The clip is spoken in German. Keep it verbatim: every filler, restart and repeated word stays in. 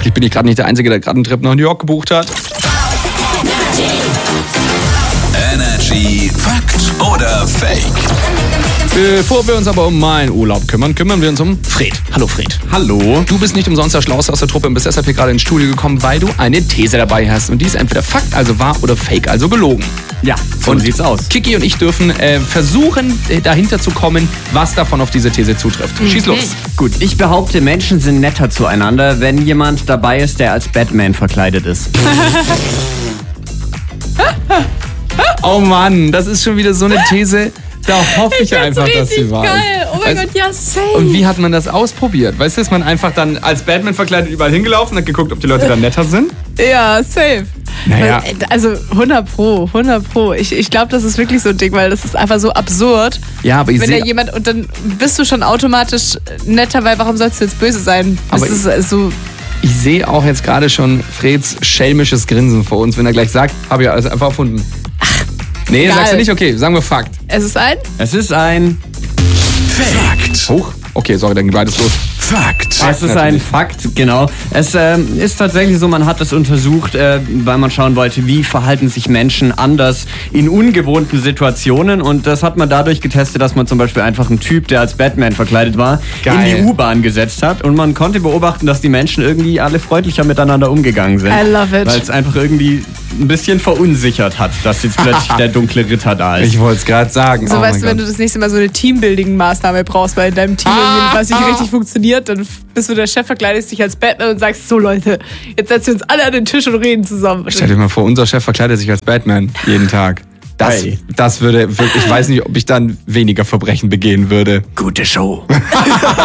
Hoffentlich bin ich gerade nicht der Einzige, der gerade einen Trip nach New York gebucht hat. Energy Fakt oder Fake? Bevor wir uns aber um meinen Urlaub kümmern, kümmern wir uns um Fred. Hallo Fred. Hallo. Du bist nicht umsonst der Schlauste aus der Truppe und bist deshalb hier gerade ins Studio gekommen, weil du eine These dabei hast. Und die ist entweder Fakt, also wahr, oder Fake, also gelogen. Ja, so und sieht's aus. Kiki und ich dürfen äh, versuchen, äh, dahinter zu kommen, was davon auf diese These zutrifft. Mhm. Schieß los. Gut, ich behaupte, Menschen sind netter zueinander, wenn jemand dabei ist, der als Batman verkleidet ist. Oh Mann, das ist schon wieder so eine These. Da hoffe ich, ich einfach, dass sie wahr ist. Geil. Oh mein also, Gott, ja, safe. Und wie hat man das ausprobiert? Weißt du, ist man einfach dann als Batman verkleidet überall hingelaufen und hat geguckt, ob die Leute dann netter sind? Ja, safe. Naja. Also hundert Pro, hundert Pro. Ich, ich glaube, das ist wirklich so ein Ding, weil das ist einfach so absurd. Ja, aber ich Wenn sehe... da jemand, und dann bist du schon automatisch netter, weil warum sollst du jetzt böse sein? Das Aber ist ich, so... Ich sehe auch jetzt gerade schon Freds schelmisches Grinsen vor uns, wenn er gleich sagt, habe ich alles einfach erfunden. Ach, nee, egal. Sagst du nicht? Okay, sagen wir Fakt. Es ist ein... Es ist ein Fakt. Hoch. Okay, sorry, dann geht beides los. Fakt. Es ist ein Fakt, genau. Es ähm, ist tatsächlich so, man hat es untersucht, äh, weil man schauen wollte, wie verhalten sich Menschen anders in ungewohnten Situationen. Und das hat man dadurch getestet, dass man zum Beispiel einfach einen Typ, der als Batman verkleidet war, Geil. in die U-Bahn gesetzt hat. Und man konnte beobachten, dass die Menschen irgendwie alle freundlicher miteinander umgegangen sind. I love it. Weil es einfach irgendwie ein bisschen verunsichert hat, dass jetzt plötzlich der dunkle Ritter da ist. Ich wollte es gerade sagen. So, oh weißt du, mein wenn Gott. du das nächste Mal so eine Teambuilding-Maßnahme brauchst, weil in deinem Team irgendwie was nicht richtig funktioniert, dann bist du der Chef, verkleidest dich als Batman und sagst, so Leute, jetzt setzen wir uns alle an den Tisch und reden zusammen. Stell dir mal vor, unser Chef verkleidet sich als Batman jeden Tag. Das, Hey. das würde wirklich, ich weiß nicht, ob ich dann weniger Verbrechen begehen würde. Gute Show.